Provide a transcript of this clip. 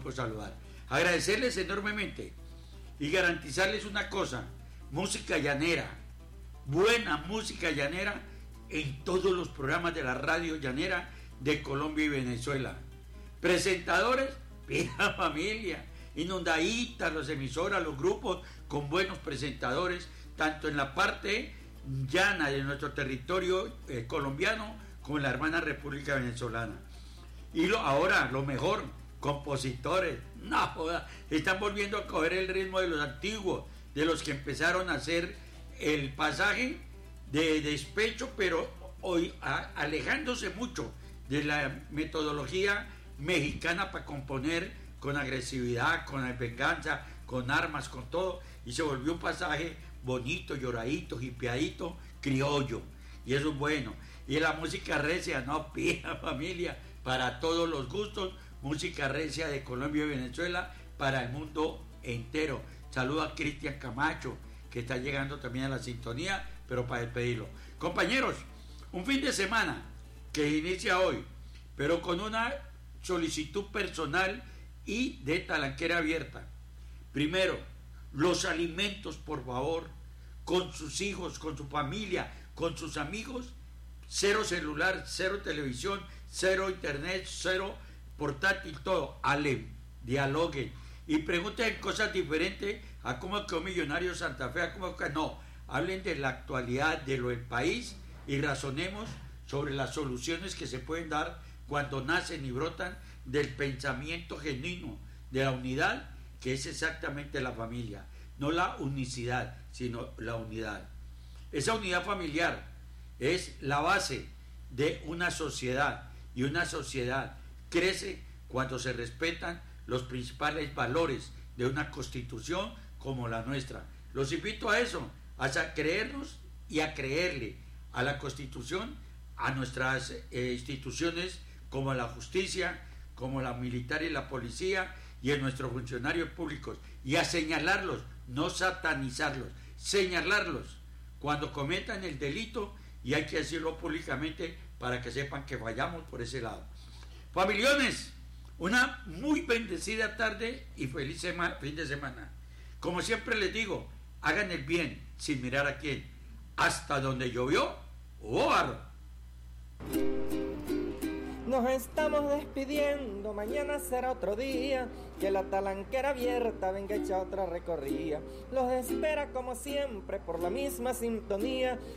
por saludar. Agradecerles enormemente y garantizarles una cosa: música llanera, buena música llanera en todos los programas de la radio llanera de Colombia y Venezuela. Presentadores, pura familia, inundaditas las emisoras, los grupos con buenos presentadores, tanto en la parte llana de nuestro territorio colombiano como en la hermana República Venezolana. Y ahora, lo mejor, compositores, no joda, están volviendo a coger el ritmo de los antiguos, de los que empezaron a hacer el pasaje de despecho, pero hoy alejándose mucho de la metodología mexicana para componer con agresividad, con venganza, con armas, con todo, y se volvió un pasaje bonito, lloradito, hipiadito, criollo, y eso es bueno. Y la música recia, no, pija familia, para todos los gustos, música recia de Colombia y Venezuela para el mundo entero. Saludo a Cristian Camacho, que está llegando también a la sintonía, pero para despedirlo. Compañeros, un fin de semana que inicia hoy, pero con una solicitud personal y de Talanquera Abierta. Primero, los alimentos, por favor, con sus hijos, con su familia, con sus amigos, cero celular, cero televisión, cero internet, cero portátil, todo. Hablen, dialoguen y pregunten cosas diferentes a cómo quedó Millonario Santa Fe, a cómo quedó. No, hablen de la actualidad, de lo del país y razonemos sobre las soluciones que se pueden dar cuando nacen y brotan del pensamiento genuino, de la unidad, que es exactamente la familia, no la unicidad, sino la unidad. Esa unidad familiar es la base de una sociedad, y una sociedad crece cuando se respetan los principales valores de una constitución como la nuestra. Los invito a eso, a creernos y a creerle a la constitución, a nuestras instituciones como la justicia, como la militar y la policía, y a nuestros funcionarios públicos, y a señalarlos, no satanizarlos, señalarlos cuando cometan el delito, y hay que decirlo públicamente para que sepan que fallamos por ese lado. Familiones, una muy bendecida tarde y feliz fin de semana. Como siempre les digo, hagan el bien sin mirar a quién. Hasta donde llovió, hubo barro. Nos estamos despidiendo, mañana será otro día, que la Talanquera Abierta venga hecha otra recorrida. Los espera como siempre por la misma sintonía,